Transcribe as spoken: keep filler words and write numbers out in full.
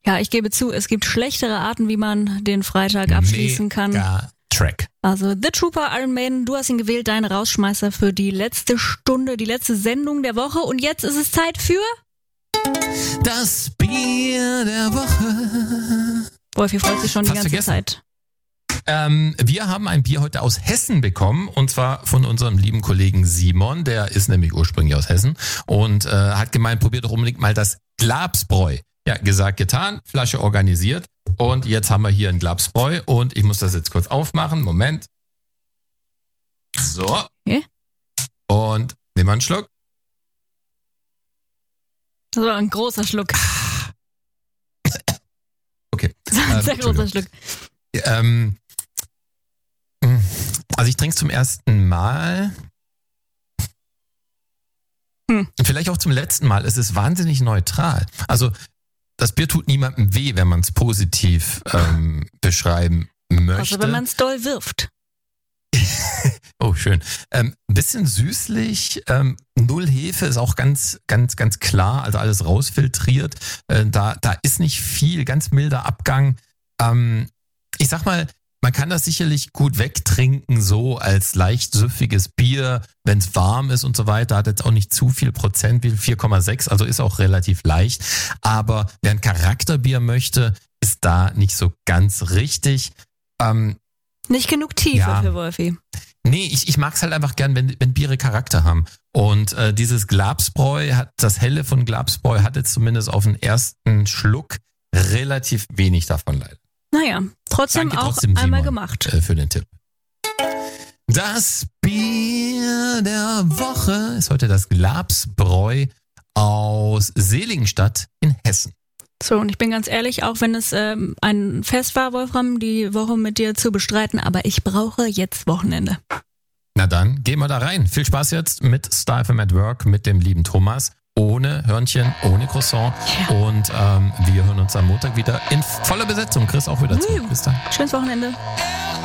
Ja, ich gebe zu, es gibt schlechtere Arten, wie man den Freitag abschließen kann. Mega Track. Also The Trooper, Iron Maiden, du hast ihn gewählt, dein Rausschmeißer für die letzte Stunde, die letzte Sendung der Woche. Und jetzt ist es Zeit für... Das Bier der Woche. Wolfi freut sich schon die Fast ganze vergessen. Zeit. Ähm, wir haben ein Bier heute aus Hessen bekommen und zwar von unserem lieben Kollegen Simon, der ist nämlich ursprünglich aus Hessen und äh, hat gemeint, probiert doch unbedingt mal das Glabsbräu. Ja, gesagt, getan, Flasche organisiert und jetzt haben wir hier ein Glabsbräu und ich muss das jetzt kurz aufmachen. Moment. So. Okay. Und nehmen wir einen Schluck. Das war ein großer Schluck. Okay. Das war ein Ähm, sehr großer Schluck. Ähm, also ich trinke es zum ersten Mal. Hm. Vielleicht auch zum letzten Mal. Es ist wahnsinnig neutral. Also das Bier tut niemandem weh, wenn man es positiv ähm, beschreiben möchte. Also wenn man es doll wirft. Oh, schön. Ähm, ein bisschen süßlich. Ähm, null Hefe ist auch ganz, ganz, ganz klar. Also alles rausfiltriert. Äh, da, da ist nicht viel. Ganz milder Abgang. Ähm, ich sag mal, man kann das sicherlich gut wegtrinken, so als leicht süffiges Bier, wenn es warm ist und so weiter. Hat jetzt auch nicht zu viel Prozent, wie vier Komma sechs, also ist auch relativ leicht. Aber wer ein Charakterbier möchte, ist da nicht so ganz richtig. Ähm, Nicht genug Tiefe Ja. für Wolfi. Nee, ich, ich mag's halt einfach gern, wenn, wenn Biere Charakter haben. Und äh, dieses Glabsbräu, hat, das Helle von Glabsbräu hat jetzt zumindest auf den ersten Schluck relativ wenig davon leider. Naja, trotzdem Danke auch trotzdem, einmal Simon, gemacht. Äh, für den Tipp. Das Bier der Woche ist heute das Glabsbräu aus Seligenstadt in Hessen. So, und ich bin ganz ehrlich, auch wenn es ähm, ein Fest war, Wolfram, die Woche mit dir zu bestreiten, aber ich brauche jetzt Wochenende. Na dann, gehen wir da rein. Viel Spaß jetzt mit Star F M at Work, mit dem lieben Thomas. Ohne Hörnchen, ohne Croissant. Ja. Und ähm, wir hören uns am Montag wieder in voller Besetzung. Chris auch wieder zurück. Bis dann. Schönes Wochenende.